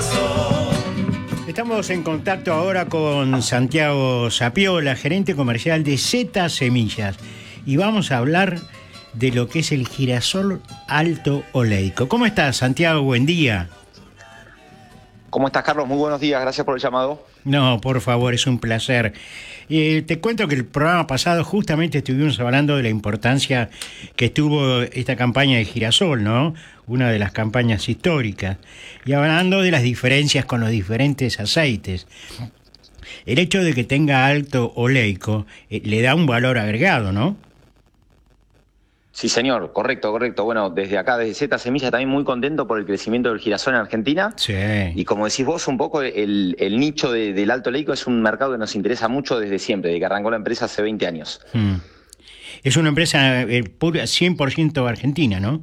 Estamos en contacto ahora con Santiago Sapiola, gerente comercial de Z Semillas, y vamos a hablar de lo que es el girasol alto oleico. ¿Cómo estás, Santiago? Buen día. ¿Cómo estás, Carlos? Muy buenos días, gracias por el llamado. No, por favor, es un placer. Te cuento que el programa pasado justamente estuvimos hablando de la importancia que tuvo esta campaña de girasol, ¿no? Una de las campañas históricas. Y hablando de las diferencias con los diferentes aceites. El hecho de que tenga alto oleico le da un valor agregado, ¿no? Sí, señor, correcto. Bueno, desde acá, desde Z Semillas, también muy contento por el crecimiento del girasol en Argentina. Sí. Y como decís vos, un poco el nicho del alto oleico es un mercado que nos interesa mucho desde siempre, desde que arrancó la empresa hace 20 años. Es una empresa pura, 100% argentina, ¿no?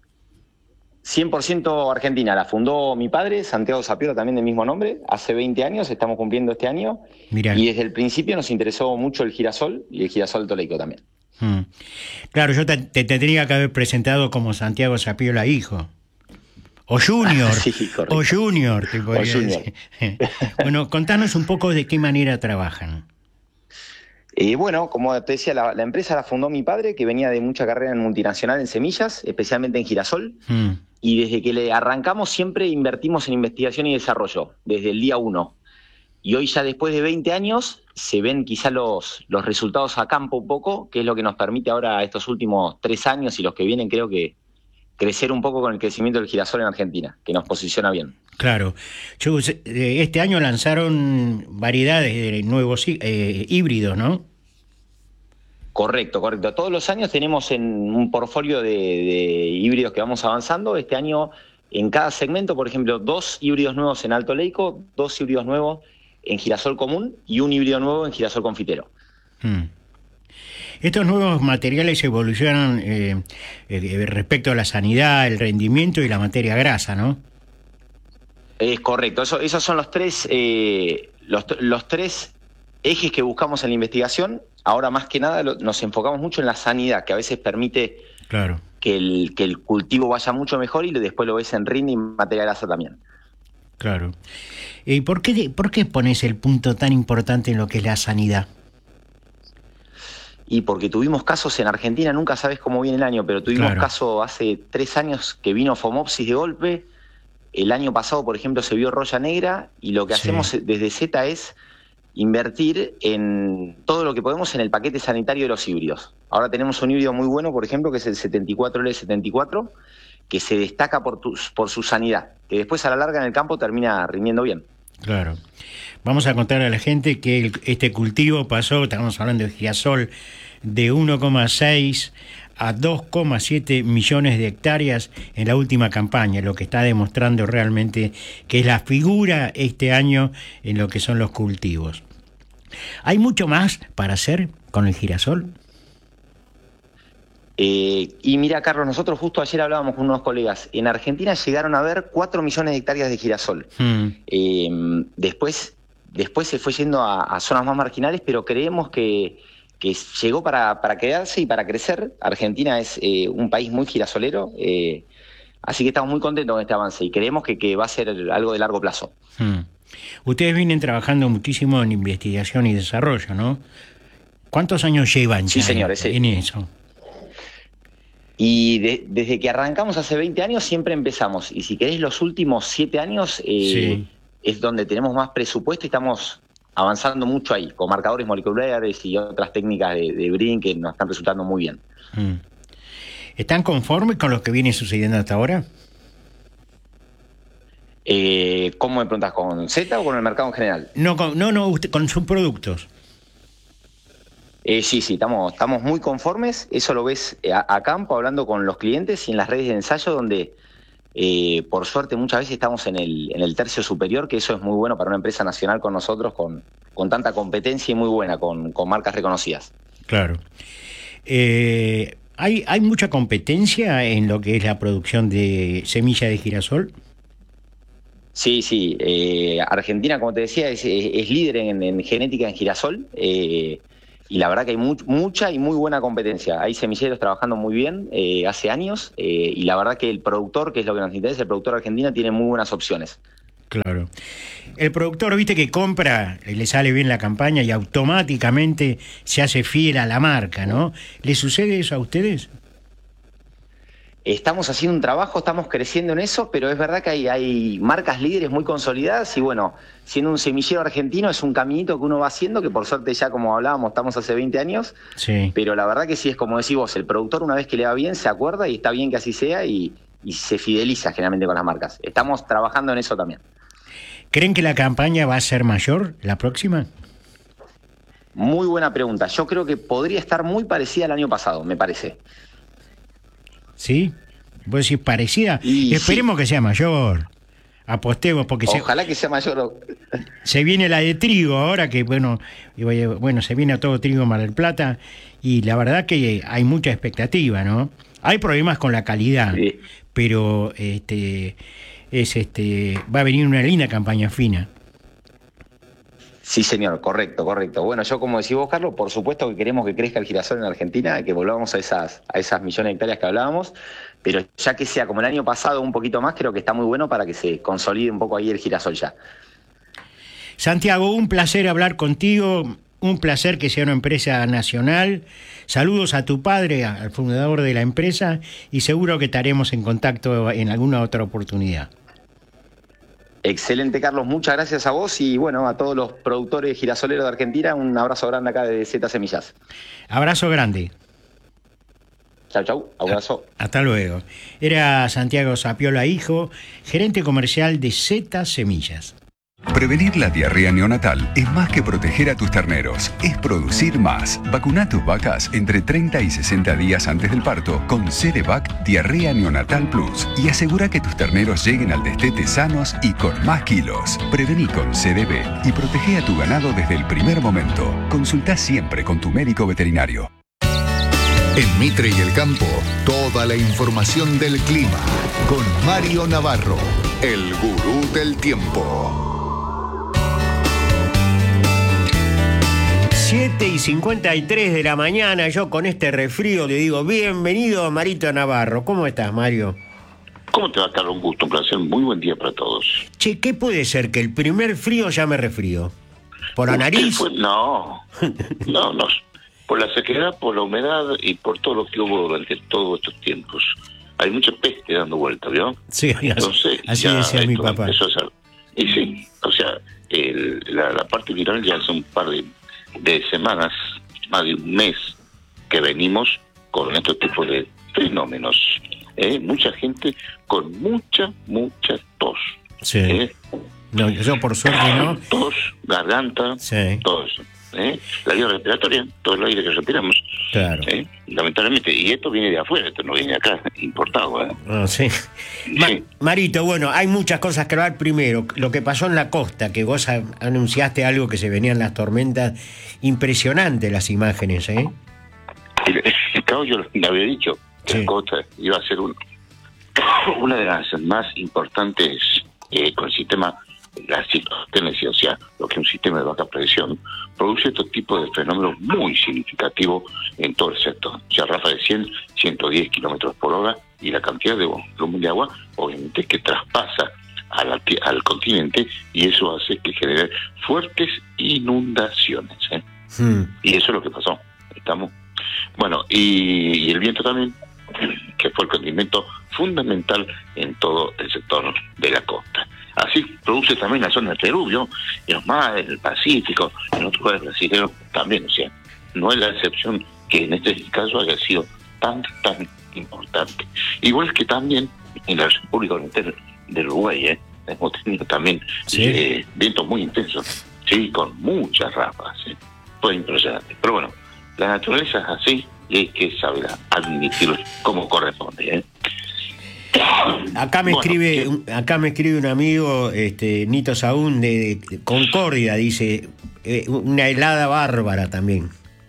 100% argentina. La fundó mi padre, Santiago Sapiola, también del mismo nombre, hace 20 años, estamos cumpliendo este año. Mirá. Y desde el principio nos interesó mucho el girasol y el girasol alto oleico también. Claro, yo te tendría que haber presentado como Santiago Sapiola hijo. O Junior. Sí, correcto. O Junior, te podría O Junior. decir. Bueno, contanos un poco de qué manera trabajan. Bueno, como te decía, la empresa la fundó mi padre, que venía de mucha carrera en multinacional en semillas, especialmente en girasol. Y desde que le arrancamos siempre invertimos en investigación y desarrollo, desde el día 1. Y hoy ya después de 20 años se ven quizá los resultados a campo un poco, que es lo que nos permite ahora estos últimos 3 años y los que vienen creo que crecer un poco con el crecimiento del girasol en Argentina, que nos posiciona bien. Claro. Este año lanzaron variedades de nuevos híbridos, ¿no? Correcto. Todos los años tenemos en un portfolio de híbridos que vamos avanzando. Este año en cada segmento, por ejemplo, 2 híbridos nuevos en alto oleico, 2 híbridos nuevos en girasol común y un híbrido nuevo en girasol confitero. Estos nuevos materiales evolucionan respecto a la sanidad, el rendimiento y la materia grasa, ¿no? Es correcto. Esos son los tres ejes que buscamos en la investigación. Ahora, más que nada, nos enfocamos mucho en la sanidad, que a veces permite que el cultivo vaya mucho mejor y después lo ves en rinde y materia grasa también. Claro. ¿Y por qué pones el punto tan importante en lo que es la sanidad? Y porque tuvimos casos en Argentina, nunca sabes cómo viene el año, pero tuvimos casos hace 3 años que vino Fomopsis de golpe. El año pasado, por ejemplo, se vio roya negra y lo que hacemos desde Z es invertir en todo lo que podemos en el paquete sanitario de los híbridos. Ahora tenemos un híbrido muy bueno, por ejemplo, que es el 74L74, que se destaca por su sanidad, que después a la larga en el campo termina rindiendo bien. Claro. Vamos a contarle a la gente que este cultivo pasó, estamos hablando de girasol, de 1,6 a 2,7 millones de hectáreas en la última campaña, lo que está demostrando realmente que es la figura este año en lo que son los cultivos. ¿Hay mucho más para hacer con el girasol? Y mira, Carlos, nosotros justo ayer hablábamos con unos colegas. En Argentina llegaron a haber 4 millones de hectáreas de girasol. Después se fue yendo a zonas más marginales, pero creemos que llegó para quedarse y para crecer. Argentina es un país muy girasolero, así que estamos muy contentos con este avance y creemos que va a ser algo de largo plazo. Ustedes vienen trabajando muchísimo en investigación y desarrollo, ¿no? ¿Cuántos años llevan ya en eso? Y desde que arrancamos hace 20 años siempre empezamos. Y si querés, los últimos 7 años es donde tenemos más presupuesto y estamos avanzando mucho ahí, con marcadores moleculares y otras técnicas de breeding que nos están resultando muy bien. ¿Están conformes con lo que viene sucediendo hasta ahora? ¿Cómo me preguntas? ¿Con Z o con el mercado en general? No, con sus productos. Sí, estamos muy conformes. Eso lo ves a campo, hablando con los clientes y en las redes de ensayo, donde por suerte muchas veces estamos en el tercio superior, que eso es muy bueno para una empresa nacional con nosotros, con tanta competencia y muy buena, con marcas reconocidas. Claro. ¿Hay mucha competencia en lo que es la producción de semilla de girasol? Sí. Argentina, como te decía, es líder en genética en girasol. Y la verdad que hay mucha y muy buena competencia. Hay semilleros trabajando muy bien hace años y la verdad que el productor, que es lo que nos interesa, el productor argentino tiene muy buenas opciones. Claro. El productor, viste que compra, le sale bien la campaña y automáticamente se hace fiel a la marca, ¿no? ¿Le sucede eso a ustedes? Estamos haciendo un trabajo, estamos creciendo en eso, pero es verdad que hay marcas líderes muy consolidadas y bueno, siendo un semillero argentino es un caminito que uno va haciendo, que por suerte ya como hablábamos estamos hace 20 años, Sí. pero la verdad que sí es como decís vos, el productor una vez que le va bien se acuerda y está bien que así sea y se fideliza generalmente con las marcas. Estamos trabajando en eso también. ¿Creen que la campaña va a ser mayor la próxima? Muy buena pregunta, yo creo que podría estar muy parecida al año pasado, me parece. ¿Sí? ¿Vos decís parecida? Y esperemos sí. que sea mayor. Apostemos, porque Ojalá que sea mayor. se viene la de trigo ahora, que bueno, se viene todo trigo Mar del Plata, y la verdad que hay mucha expectativa, ¿no? Hay problemas con la calidad, Sí. pero va a venir una linda campaña fina. Sí, señor, correcto. Bueno, yo como decís vos, Carlos, por supuesto que queremos que crezca el girasol en Argentina, que volvamos a esas millones de hectáreas que hablábamos, pero ya que sea como el año pasado un poquito más, creo que está muy bueno para que se consolide un poco ahí el girasol ya. Santiago, un placer hablar contigo, un placer que sea una empresa nacional. Saludos a tu padre, al fundador de la empresa, y seguro que estaremos en contacto en alguna otra oportunidad. Excelente, Carlos, muchas gracias a vos y bueno, a todos los productores girasoleros de Argentina, un abrazo grande acá de Z Semillas. Abrazo grande. Chau, abrazo. Hasta luego. Era Santiago Sapiola Hijo, gerente comercial de Z Semillas. Prevenir la diarrea neonatal es más que proteger a tus terneros, es producir más. Vacuna a tus vacas entre 30 y 60 días antes del parto con CDVac Diarrea Neonatal Plus y asegura que tus terneros lleguen al destete sanos y con más kilos. Prevení con CDB y protege a tu ganado desde el primer momento. Consulta siempre con tu médico veterinario. En Mitre y el Campo, toda la información del clima con Mario Navarro, el gurú del tiempo. 7:53 de la mañana, yo con este resfrío le digo bienvenido a Marito Navarro. ¿Cómo estás, Mario? ¿Cómo te va, Carlos? Un gusto, un placer, muy buen día para todos. Che, ¿qué puede ser? ¿Que el primer frío ya me resfrío? ¿Por la nariz? No, por la sequedad, por la humedad y por todo lo que hubo durante todos estos tiempos. Hay mucha peste dando vuelta, ¿vio? Sí, entonces, así decía mi papá. Y sí, o sea, la parte viral ya hace un par de semanas, más de un mes, que venimos con estos tipos de fenómenos. Mucha gente con mucha tos. Sí. No, yo por suerte no. Tos, garganta, sí. Todo eso. La vía respiratoria, todo el aire que respiramos. Claro. Lamentablemente, y esto viene de afuera, esto no viene de acá, importado. Sí. Sí. Marito, bueno, hay muchas cosas que hablar. Primero, lo que pasó en la costa, que vos anunciaste algo, que se venían las tormentas. Impresionante las imágenes, ¿eh? El cabo yo le había dicho que sí. La costa iba a ser una de las más importantes con el sistema, la situación, o sea, lo que es un sistema de baja presión, produce estos tipos de fenómenos muy significativos en todo el sector. O sea, ráfagas de 100, 110 kilómetros por hora y la cantidad de volumen de agua, obviamente, que traspasa al continente y eso hace que genere fuertes inundaciones. Y eso es lo que pasó. Bueno, y el viento también, que fue el condimento fundamental en todo el sector de la costa. Así produce también la zona del Perú, y los mares, el Pacífico, en otros lugares brasileños también. O sea, no es la excepción que en este caso haya sido tan importante. Igual que también en la República Oriental del Uruguay, hemos tenido también vientos muy intensos, sí, con muchas ráfagas. Fue impresionante. Pero bueno, la naturaleza es así y hay que saber admitirlo como corresponde. Acá me escribe un amigo, Nito Saúl, de Concordia, dice, una helada bárbara también.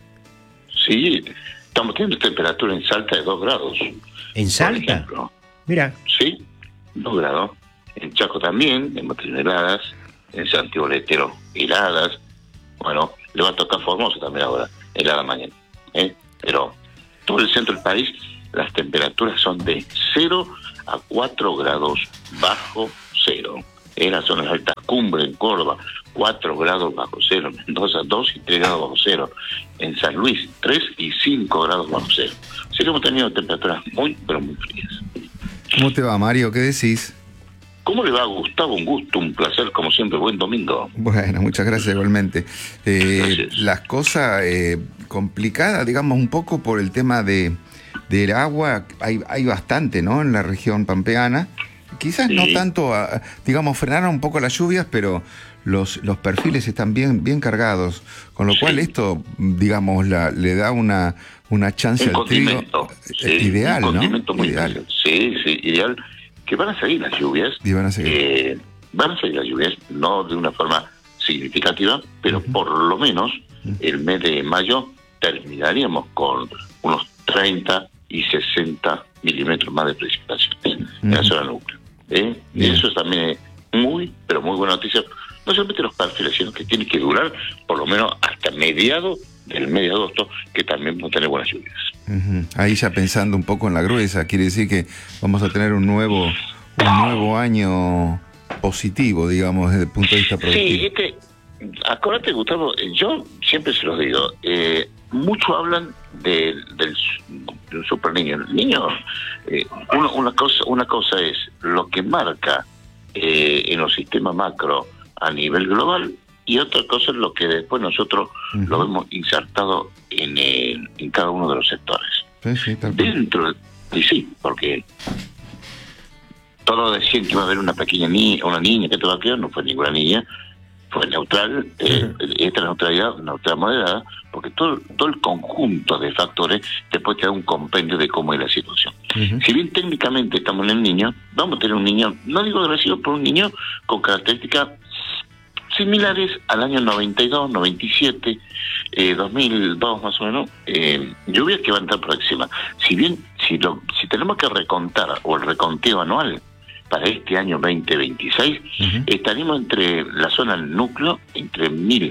Sí, estamos teniendo temperatura en Salta de 2 grados. ¿En Salta? Mira. Sí, 2 grados. En Chaco también, hemos tenido heladas. En Santiago del Estero, heladas. Bueno, le va a tocar Formosa también ahora, helada mañana. Pero todo el centro del país, las temperaturas son de 0 a 4 grados bajo cero. en las zonas de altas cumbres, en Córdoba, 4 grados bajo cero, en Mendoza 2 y 3 grados bajo cero, en San Luis 3 y 5 grados bajo cero. Así que hemos tenido temperaturas muy, pero muy frías. ¿Cómo te va, Mario? ¿Qué decís? ¿Cómo le va, Gustavo? Un gusto, un placer, como siempre. Buen domingo. Bueno, muchas gracias igualmente. Gracias. Las cosas complicadas, digamos, un poco por el tema del agua, hay bastante, ¿no? En la región pampeana. Quizás Sí. no tanto, digamos, frenaron un poco las lluvias, pero los perfiles están bien cargados. Con lo Sí. cual esto, digamos, le da una chance Un al trigo condimento. Sí, ideal, un ¿no? condimento muy Ideal. especial. Sí, ideal. Que van a seguir las lluvias. Y van a seguir. Van a seguir las lluvias, no de una forma significativa, pero por lo menos el mes de mayo terminaríamos con unos 30 y 60 milímetros más de precipitaciones en la zona núcleo. Y eso también es muy, pero muy buena noticia. No solamente los perfiles, sino que tiene que durar por lo menos hasta mediados del mes de agosto, que también vamos a tener buenas lluvias. Ahí ya pensando un poco en la gruesa, quiere decir que vamos a tener un nuevo año positivo, digamos, desde el punto de vista productivo. Sí, acuérdate, Gustavo, yo siempre se los digo, muchos hablan del super niño. El niño, una cosa es lo que marca en los sistemas macro a nivel global, y otra cosa es lo que después nosotros lo vemos insertado en cada uno de los sectores. Sí, tal cual. Dentro, y sí, porque todos decían que iba a haber una pequeña una niña que todo aquello, no fue ninguna niña, fue neutral. Esta neutralidad moderada, porque todo el conjunto de factores después te da un compendio de cómo es la situación. Si bien técnicamente estamos en el niño, vamos a tener un niño, no digo agresivo, pero un niño con características similares al año 92, 97, 2002 más o menos, lluvias que van a estar próximas. Si bien, si tenemos que recontar, o el reconteo anual para este año 2026, estaremos entre la zona del núcleo, entre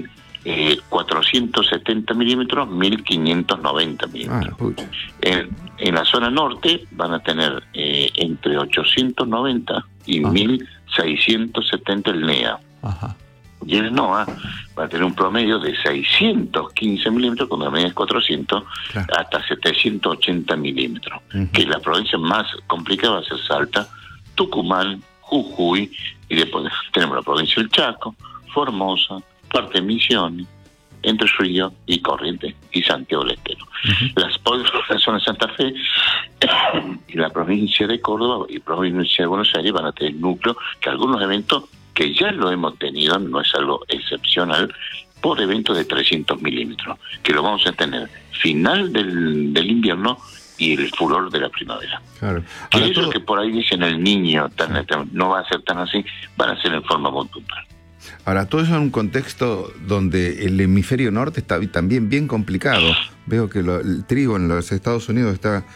1.470 milímetros, 1.590 milímetros. En la zona norte van a tener entre 890 y 1.670 el NEA. Y el NOA va a tener un promedio de 615 milímetros, cuando la media es 400, hasta 780 milímetros. Que la provincia más complicada va a ser Salta, Tucumán, Jujuy, y después tenemos la provincia del Chaco, Formosa, parte de Misiones, Entre Ríos y Corrientes y Santiago del Estero. La zona de Santa Fe y la provincia de Córdoba y provincia de Buenos Aires van a tener núcleo, que algunos eventos que ya lo hemos tenido, no es algo excepcional, por eventos de 300 milímetros, que lo vamos a tener final del invierno y el furor de la primavera. Claro. Que eso que por ahí dicen el niño no va a ser tan así, van a ser en forma muy puntual. Ahora, todo eso en un contexto donde el hemisferio norte está también bien complicado. Veo que el trigo en los Estados Unidos está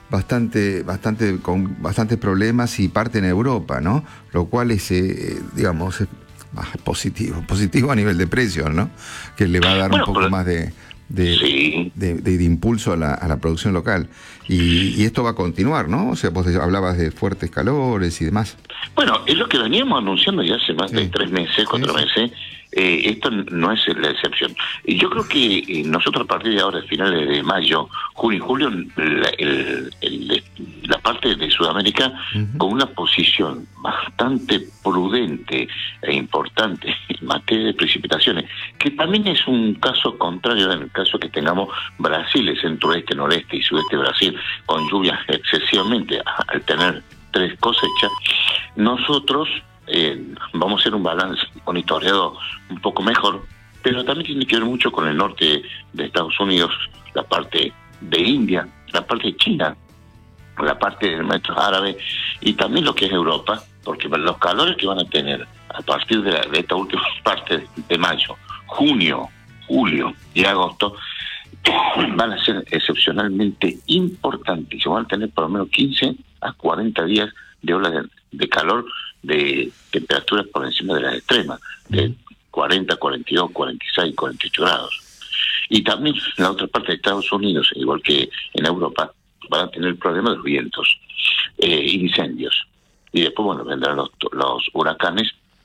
con bastantes problemas, y parte en Europa, ¿no? Lo cual es, digamos, es positivo a nivel de precios, ¿no? Que le va a dar un poco más de impulso a la producción local. Y esto va a continuar, ¿no? O sea, vos hablabas de fuertes calores y demás. Bueno, es lo que veníamos anunciando ya hace más de 3 meses, 4 meses. Esto no es la excepción. Y yo creo que nosotros a partir de ahora, finales de mayo, junio y julio, la parte de Sudamérica, con una posición bastante prudente e importante en materia de precipitaciones, que también es un caso contrario en el caso que tengamos Brasil, el centro-oeste, noreste y sudeste de Brasil, con lluvias excesivamente, al tener 3 cosechas, nosotros vamos a hacer un balance monitoreado un poco mejor, pero también tiene que ver mucho con el norte de Estados Unidos, la parte de India, la parte de China, la parte de maestros árabes, y también lo que es Europa, porque los calores que van a tener a partir de esta última parte de mayo, junio, julio y agosto, van a ser excepcionalmente importantes. Se van a tener por lo menos 15 a 40 días de olas de calor, de temperaturas por encima de las extremas, de 40, 42, 46, 48 grados. Y también en la otra parte de Estados Unidos, igual que en Europa, van a tener el problema de los vientos, incendios. Y después, bueno, vendrán los huracanes,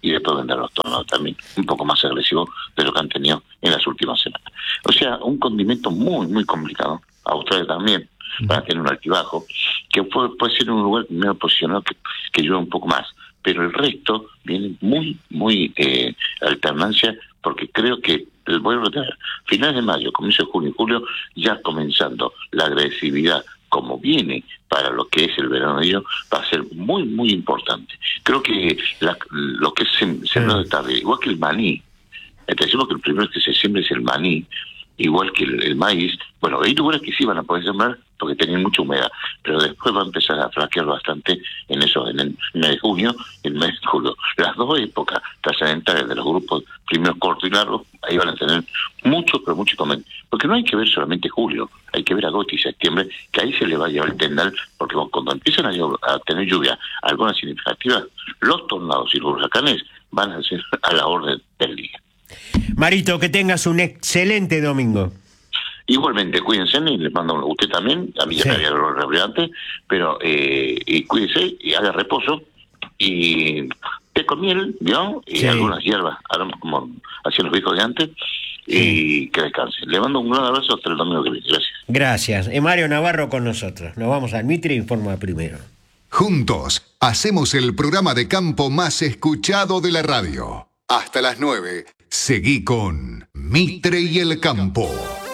y después vender los tornados también, un poco más agresivo de lo que han tenido en las últimas semanas. O sea, un condimento muy, muy complicado. Australia también va a tener un altibajo, que puede ser un lugar medio posicionado que llueva un poco más, pero el resto viene muy, muy alternancia, porque creo que, vuelvo a tener, finales de mayo, comienzo de junio y julio, ya comenzando la agresividad como viene para lo que es el verano de ellos, va a ser muy, muy importante. Creo que lo que es sembrado de tarde, igual que el maní, decimos que el primero que se siembra es el maní, igual que el maíz. Bueno, hay lugares que sí van a poder sembrar porque tienen mucha humedad, pero después va a empezar a flaquear bastante en el mes de junio y el mes de julio. Las dos épocas trascendentales de los grupos primeros cortos y largos, ahí van a tener mucho, pero mucho inconveniente. Porque no hay que ver solamente julio, hay que ver agosto y septiembre, que ahí se le va a llevar el tendal, porque cuando empiezan a tener lluvia, algunas significativas, los tornados y los huracanes van a ser a la orden del día. Marito, que tengas un excelente domingo. Igualmente, cuídense, y les mando a usted también, a mí ya me había hablado antes, pero y cuídense y haga reposo y té con miel, ¿no? Y algunas hierbas, como hacían los viejos de antes, y que descansen. Le mando un gran abrazo hasta el domingo que viene. Gracias. Gracias. Mario Navarro con nosotros. Nos vamos al Mitre Informa Primero. Juntos hacemos el programa de campo más escuchado de la radio. Hasta las 9. Seguí con Mitre y el Campo.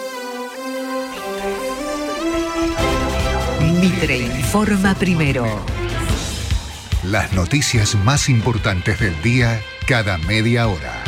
Mitre Informa Primero. Las noticias más importantes del día cada media hora.